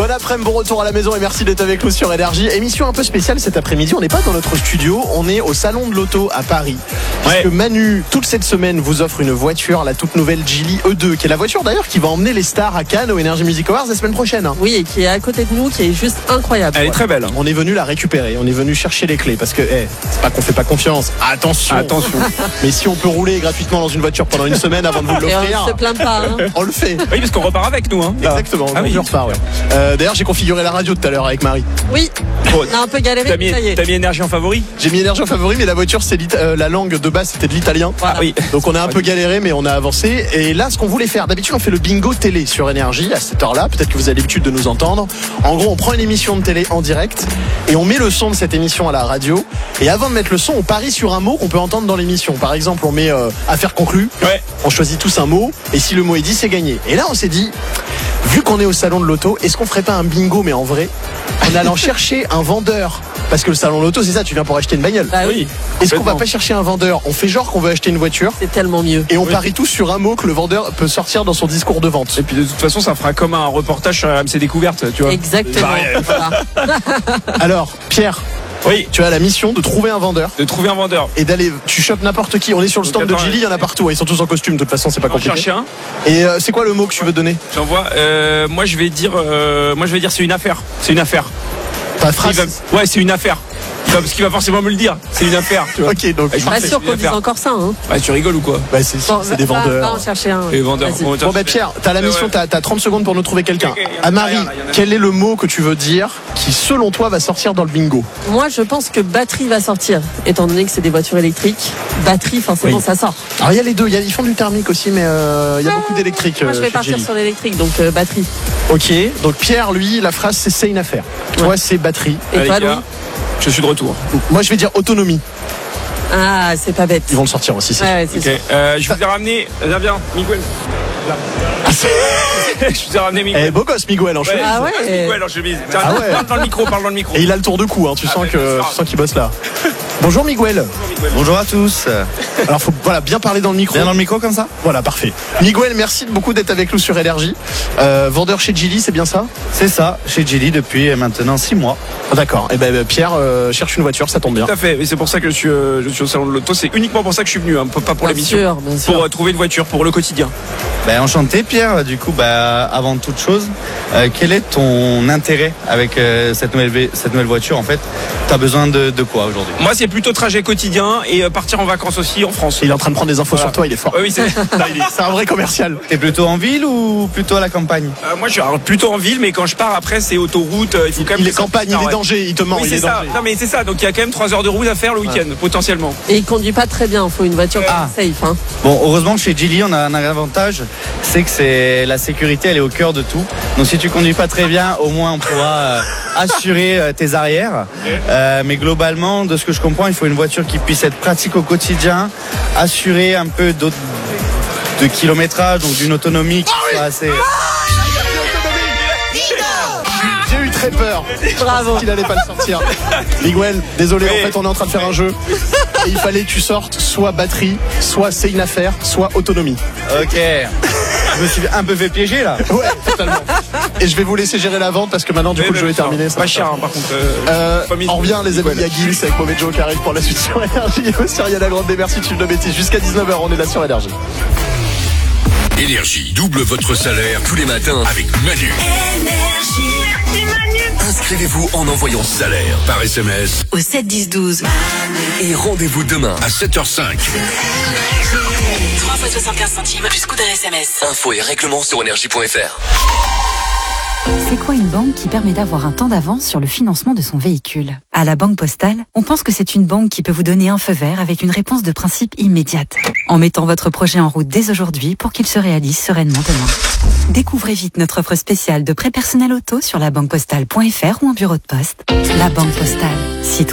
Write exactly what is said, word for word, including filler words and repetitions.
Bon après-midi, bon retour à la maison et merci d'être avec nous sur Énergie. Émission un peu spéciale cet après-midi, on n'est pas dans notre studio, on est au salon de l'auto à Paris. Puisque ouais. Manu, toute cette semaine, vous offre une voiture, la toute nouvelle Geely E deux, qui est la voiture d'ailleurs qui va emmener les stars à Cannes au Energy Music Awards la semaine prochaine. Oui, et qui est à côté de nous, qui est juste incroyable. Elle est très belle. On est venu la récupérer, on est venu chercher les clés parce que, hey, c'est pas qu'on fait pas confiance. Attention, attention. Mais si on peut rouler gratuitement dans une voiture pendant une semaine avant de vous l'offrir, et on se plaint pas. Hein. On le fait. Oui, parce qu'on repart avec nous. Hein. Exactement. Ah, oui. On repart. Ouais. Euh, d'ailleurs, j'ai configuré la radio tout à l'heure avec Marie. Oui. Bon, on a un peu galéré. T'as mis, ça y est. T'as mis énergie en favori. J'ai mis énergie en favori, mais la voiture, c'est euh, la langue de base, c'était de l'italien. Voilà. Ah, oui. Donc on a un peu galéré, mais on a avancé. Et là, ce qu'on voulait faire, d'habitude, on fait le bingo télé sur Énergie à cette heure-là. Peut-être que vous avez l'habitude de nous entendre. En gros, on prend une émission de télé en direct et on met le son de cette émission à la radio. Et avant de mettre le son, on parie sur un mot qu'on peut entendre dans l'émission. Par exemple, on met euh, affaire conclue. Ouais. On choisit tous un mot. Et si le mot est dit, c'est gagné. Et là, on s'est dit, vu qu'on est au salon de l'auto, est-ce qu'on ferait pas un bingo, mais en vrai, en allant chercher un vendeur? Parce que le salon de l'auto, c'est ça, tu viens pour acheter une bagnole. Bah oui. Est-ce qu'on va pas chercher un vendeur? On fait genre qu'on veut acheter une voiture. C'est tellement mieux. Et on oui. parie tous sur un mot que le vendeur peut sortir dans son discours de vente. Et puis de toute façon, ça fera comme un reportage sur M C Découverte, tu vois. Exactement. Voilà. Alors, Pierre. Oui. Tu as la mission de trouver un vendeur. De trouver un vendeur. Et d'aller, tu chopes n'importe qui. On est sur le stand de Geely, il y en a partout. Ils sont tous en costume, de toute façon, c'est pas compliqué. Chercher un. Et euh, c'est quoi le mot que tu veux donner? J'envoie. Euh, moi, je vais dire. Euh, moi, je vais dire, c'est une affaire. C'est une affaire. Ta phrase. Va... Ouais, c'est une affaire. Parce qu'il va forcément me le dire. C'est une affaire. Tu vois. Ok, donc. Je suis pas sûr qu'on dise encore ça. Hein. Bah, tu rigoles ou quoi? Bah, c'est, bon, c'est des va, vendeurs. Va en chercher un. Les vendeurs. Bon, bon bah, Pierre, t'as la mission, t'as, t'as trente secondes pour nous trouver quelqu'un. Okay, okay, à Marie, quel est le mot que tu veux dire qui, selon toi, va sortir dans le bingo? Moi, je pense que batterie va sortir. Étant donné que c'est des voitures électriques, batterie, forcément, oui. Ça sort. Alors, il y a les deux. Il y a, ils font du thermique aussi, mais euh, il y a ah, beaucoup d'électriques. Moi, je vais partir Geely. Sur l'électrique, donc euh, batterie. Ok, donc Pierre, lui, la phrase, c'est c'est une affaire. Ouais. Toi, c'est batterie. Et Allez, toi, Louis? Je suis de retour. Moi, je vais dire autonomie. Ah, c'est pas bête. Ils vont le sortir aussi, c'est, ouais, c'est okay. euh, Je vous ai ramené. Viens, viens, Miguel. Ah, je vous ai ramené Miguel. Eh, beau gosse, Miguel en chemise. Ah ouais. Miguel en chemise. Tiens, ah ouais. Parle dans le micro, parle dans le micro. Et il a le tour de cou, hein. Tu, ah sens, que, tu sens qu'il bosse là. Bonjour Miguel. Bonjour Miguel. Bonjour à tous. Alors faut voilà, bien parler dans le micro. Bien dans le micro comme ça. Voilà, parfait. Miguel, merci beaucoup d'être avec nous sur Énergie. Euh, vendeur chez Geely, c'est bien ça? C'est ça, chez Geely depuis maintenant six mois. Ah, d'accord. Et ben Pierre euh, cherche une voiture, ça tombe bien. Tout à fait. Et c'est pour ça que je suis, euh, je suis au salon de l'auto. C'est uniquement pour ça que je suis venu, hein, pas pour l'émission. Bien sûr, bien sûr. Pour euh, trouver une voiture pour le quotidien. Ben, enchanté Pierre. Du coup, bah, avant toute chose, euh, quel est ton intérêt avec euh, cette nouvelle cette nouvelle voiture en fait? T'as besoin de, de quoi aujourd'hui? Moi, c'est plutôt trajet quotidien et euh, partir en vacances aussi en France. Il est en train de prendre des infos voilà. Sur toi, il est fort. Oui, c'est... c'est un vrai commercial. T'es plutôt en ville ou plutôt à la campagne? euh, Moi, je suis plutôt en ville, mais quand je pars après, c'est autoroute. Euh, il faut quand même. Il est campagne, il est ouais. danger, il te ment. Oui, il c'est est ça. danger. Non, mais c'est ça. Donc il y a quand même trois heures de route à faire le week-end, ouais. Potentiellement. Et il conduit pas très bien. Il faut une voiture ah. safe. Hein. Bon, heureusement que chez Geely, on a un avantage, c'est que c'est la sécurité, elle est au cœur de tout. Donc si tu conduis pas très bien, au moins on pourra euh, assurer euh, tes arrières. Euh, mais globalement, de ce que je comprends, il faut une voiture qui puisse être pratique au quotidien, assurer un peu de kilométrage, donc d'une autonomie qui soit assez. J'ai eu très peur. Bravo. Qu'il allait pas le sortir. Miguel, désolé, oui. En fait, on est en train de faire un jeu. Et il fallait que tu sortes soit batterie, soit c'est une affaire, soit autonomie. Ok. Je me suis un peu fait piéger là. Ouais, totalement. Et je vais vous laisser gérer la vente parce que maintenant, du oui, coup, le jeu est terminé. Pas cher, hein, par contre. Euh, euh, on revient, les amis. Il y a Gims avec Mauvais Joe qui arrive pour la suite sur Énergie. Et aussi, il y a la grande merci, tu le bêtises. Jusqu'à dix-neuf heures, on est là sur Énergie. Énergie double votre salaire tous les matins avec Manu. Énergie. Inscrivez-vous en envoyant salaire par S M S au sept dix douze. Et rendez-vous demain à sept heures cinq. trois fois soixante-quinze centimes plus coût d'un S M S. Infos et règlements sur énergie point f r. C'est quoi une banque qui permet d'avoir un temps d'avance sur le financement de son véhicule? À la Banque Postale, on pense que c'est une banque qui peut vous donner un feu vert avec une réponse de principe immédiate, en mettant votre projet en route dès aujourd'hui pour qu'il se réalise sereinement demain. Découvrez vite notre offre spéciale de prêt personnel auto sur la banque postale point f r ou en bureau de poste. La Banque Postale, citoyen.